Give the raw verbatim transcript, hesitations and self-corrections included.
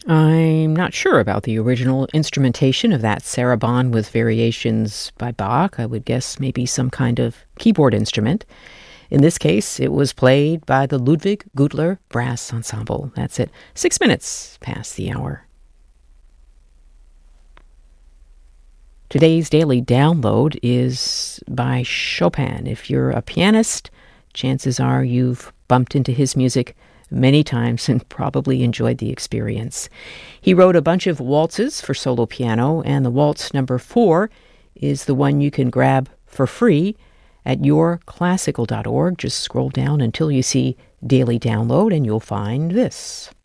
I'm not sure about the original instrumentation of that sarabande with variations by Bach. I would guess maybe some kind of keyboard instrument. In this case, it was played by the Ludwig Gutler Brass Ensemble. That's it, six minutes past the hour. Today's daily download is by Chopin. If you're a pianist, chances are you've bumped into his music many times and probably enjoyed the experience. He wrote a bunch of waltzes for solo piano, and the waltz number four is the one you can grab for free at your classical dot org. Just scroll down until you see Daily Download, and you'll find this.